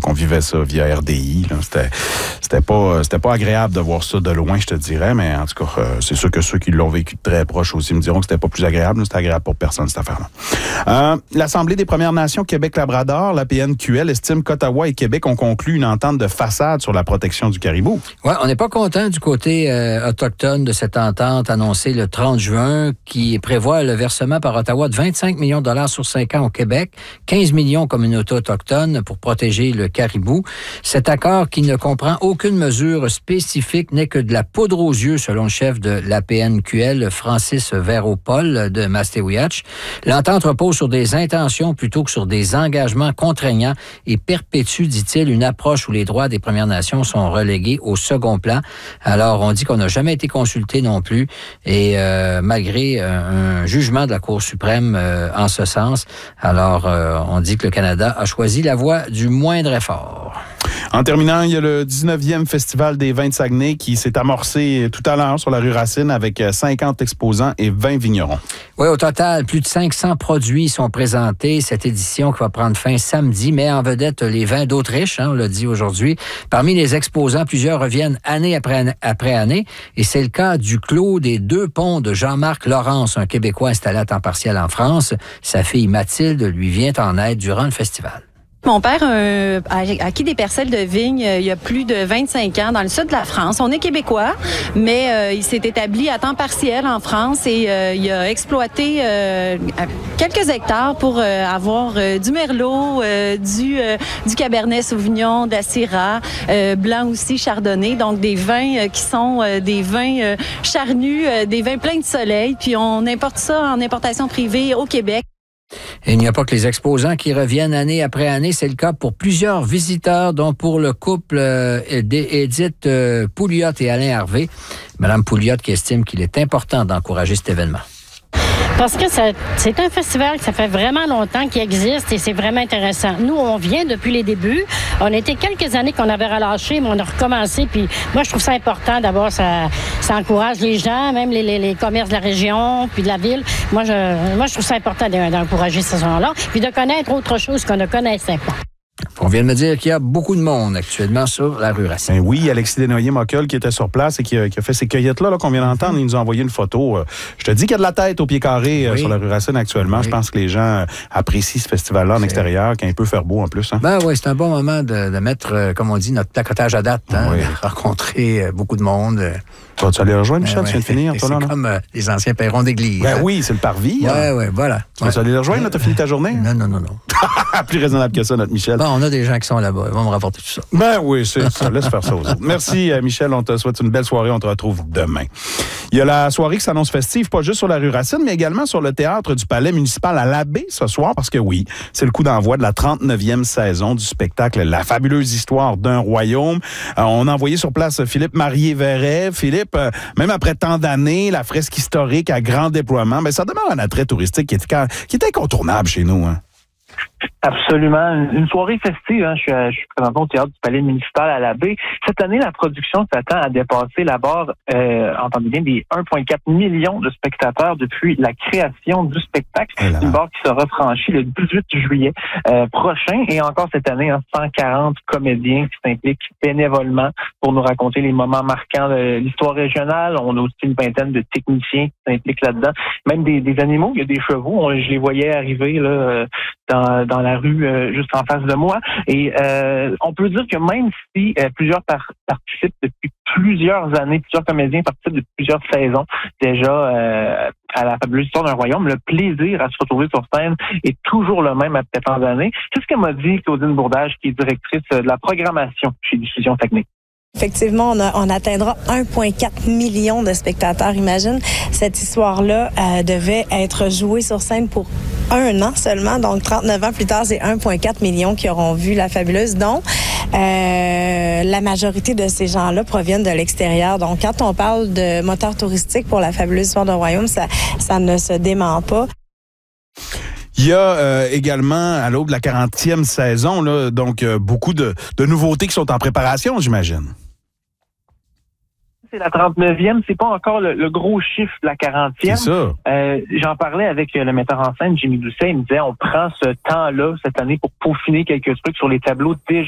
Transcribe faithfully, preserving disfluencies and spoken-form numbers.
qu'on vivait ça via R D I. Là. C'était, c'était pas, c'était pas agréable de voir ça de loin, je te dirais, mais en tout cas, euh, c'est sûr que ceux qui l'ont vécu de très proche aussi me diront que c'était pas plus agréable. Là. C'était agréable pour personne, cette affaire-là. Euh, L'Assemblée des Premières Nations Québec-Labrador, l'A P N Q L, estime qu'Ottawa et Québec ont conclu une entente de façade sur la protection du caribou. Oui, on n'est pas content du côté euh, autochtone de cette entente annoncée le trente juin qui prévoit le versement par Ottawa de vingt-cinq millions de dollars sur cinq ans au Québec, quinze millions communautés autochtones pour protéger le caribou. Cet accord qui ne comprend aucune mesure spécifique n'est que de la poudre aux yeux, selon le chef de l'A P N Q L, Francis Véropol de Mastéouiatch. L'entente repose sur des intentions plutôt que sur des engagements contraignants et perpétue, dit-il, une approche où les droits des Premières Nations sont relégués au second plan. Alors, on dit qu'on n'a jamais été consulté non plus et euh, malgré euh, un jugement de la Cour suprême euh, en ce sens, alors euh, on dit que le Canada a choisi la voie du moindre effort. En terminant, il y a le dix-neuvième Festival des vins de Saguenay qui s'est amorcé tout à l'heure sur la rue Racine avec cinquante exposants et vingt vignerons. Oui, au total, plus de cinq cents produits sont présentés. Cette édition qui va prendre fin samedi met en vedette les vins d'Autriche, hein, on l'a dit aujourd'hui. Parmi les exposants, plusieurs reviennent année après, après année. Et c'est le cas du Clos des Deux Ponts de Jean-Marc Laurence, un Québécois installé à temps partiel en France. Sa fille Mathilde lui vient en aide durant le festival. Mon père euh, a acquis des parcelles de vignes euh, il y a plus de vingt-cinq ans dans le sud de la France. On est québécois, mais euh, il s'est établi à temps partiel en France et euh, il a exploité euh, quelques hectares pour euh, avoir euh, du Merlot, euh, du, euh, du Cabernet Sauvignon, de la Syrah, euh, blanc aussi, Chardonnay. Donc des vins euh, qui sont euh, des vins euh, charnus, euh, des vins pleins de soleil. Puis on importe ça en importation privée au Québec. Et il n'y a pas que les exposants qui reviennent année après année. C'est le cas pour plusieurs visiteurs, dont pour le couple euh, Edith euh, Pouliot et Alain Harvey. Madame Pouliot qui estime qu'il est important d'encourager cet événement. Parce que ça, c'est un festival que ça fait vraiment longtemps qu'il existe et c'est vraiment intéressant. Nous, on vient depuis les débuts. On était quelques années qu'on avait relâché, mais on a recommencé. Puis moi, je trouve ça important. D'abord, ça, ça encourage les gens, même les, les, les commerces de la région puis de la ville. Moi, je, moi, je trouve ça important d'encourager ces gens-là. Puis de connaître autre chose qu'on ne connaissait pas. On vient de me dire qu'il y a beaucoup de monde actuellement sur la rue Racine. Ben oui, Alexis Desnoyers-Mockel qui était sur place et qui a, qui a fait ces cueillettes-là là, qu'on vient d'entendre. Il nous a envoyé une photo. Je te dis qu'il y a de la tête au pied carré oui. sur la rue Racine actuellement. Oui. Je pense que les gens apprécient ce festival-là en c'est... extérieur, quand il peut faire beau en plus. Hein. Ben oui, c'est un bon moment de, de mettre, comme on dit, notre placotage à date. Hein, oui. De rencontrer beaucoup de monde. Tu vas-tu aller rejoindre, Michel? Ben, tu viens de finir, toi, c'est là? C'est comme euh, les anciens perrons d'église. Ben hein? oui, c'est le parvis. Oui, hein? oui, voilà. Tu vas-tu aller le rejoindre? T'as fini ta journée? Non, non, non, non. Plus raisonnable que ça, notre Michel. Bon, on a des gens qui sont là-bas. Ils vont me rapporter tout ça. Ben oui, c'est ça. Laisse faire ça aux autres. Merci, Michel. On te souhaite une belle soirée. On te retrouve demain. Il y a la soirée qui s'annonce festive, pas juste sur la rue Racine, mais également sur le théâtre du Palais municipal à l'Abbé ce soir, parce que oui, c'est le coup d'envoi de la trente-neuvième saison du spectacle La fabuleuse histoire d'un royaume. Euh, on a envoyé sur place Philippe Marié-Verret. Philippe, euh, même après tant d'années, la fresque historique à grand déploiement, mais ça demeure un attrait touristique qui est, qui est incontournable chez nous. Hein. Absolument. Une soirée festive. Hein. Je suis, à, je suis présentement au théâtre du Palais municipal à l'Abbé. Cette année, la production s'attend à dépasser la barre, euh, entendez bien, des un virgule quatre millions de spectateurs depuis la création du spectacle. Voilà. Une barre qui sera franchie le dix-huit juillet euh, prochain. Et encore cette année, hein, cent quarante comédiens qui s'impliquent bénévolement pour nous raconter les moments marquants de l'histoire régionale. On a aussi une vingtaine de techniciens qui s'impliquent là-dedans. Même des, des animaux. Il y a des chevaux. On, je les voyais arriver là, dans, dans la rue euh, juste en face de moi. Et euh, on peut dire que même si euh, plusieurs par- participent depuis plusieurs années, plusieurs comédiens participent depuis plusieurs saisons déjà euh, à la fabuleuse histoire d'un royaume, le plaisir à se retrouver sur scène est toujours le même après tant d'années. C'est ce que m'a dit Claudine Bourdage, qui est directrice de la programmation chez Diffusion Saguenay. Effectivement, on, a, on atteindra un virgule quatre million de spectateurs. Imagine, cette histoire-là euh, devait être jouée sur scène pour un an seulement. Donc, trente-neuf ans plus tard, c'est un virgule quatre million qui auront vu La Fabuleuse, dont euh, la majorité de ces gens-là proviennent de l'extérieur. Donc, quand on parle de moteur touristique pour La Fabuleuse histoire d'un royaume, ça, ça ne se dément pas. Il y a euh, également, à l'aube de la quarantième saison, là, donc euh, beaucoup de, de nouveautés qui sont en préparation, j'imagine. C'est la trente-neuvième, c'est pas encore le, le gros chiffre de la quarantième. C'est ça. Euh, j'en parlais avec le metteur en scène, Jimmy Doucet, il me disait, on prend ce temps-là, cette année, pour peaufiner quelques trucs sur les tableaux déjà